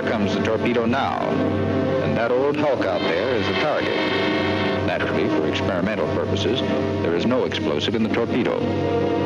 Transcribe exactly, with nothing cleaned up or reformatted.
there comes the torpedo now. And that old hulk out there is the target. Naturally, for experimental purposes, there is no explosive in the torpedo.